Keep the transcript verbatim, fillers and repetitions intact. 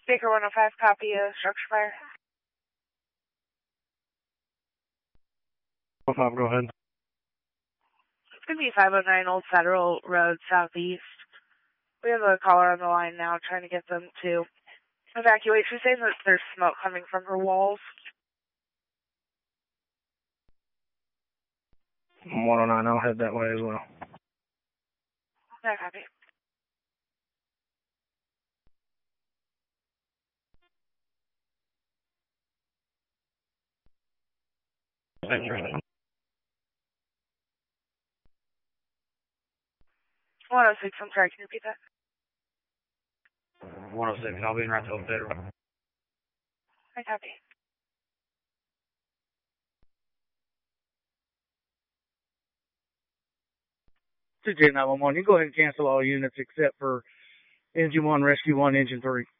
Baker one oh five, copy of structure fire. one oh five, go ahead. It's going to be five oh nine Old Federal Road, southeast. We have a caller on the line now trying to get them to evacuate. She's saying that there's smoke coming from her walls. one oh nine, I'll head that way as well. Yeah, copy. one oh six, I'm sorry, can you repeat that? one oh six, I'll be in right to Old Federal. I copy. two J nine one one, you go ahead and cancel all units except for Engine one, Rescue one, Engine three.